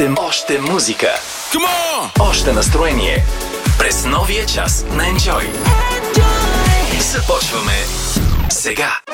Още музика. Още настроение. През новия час на Enjoy. Започваме сега.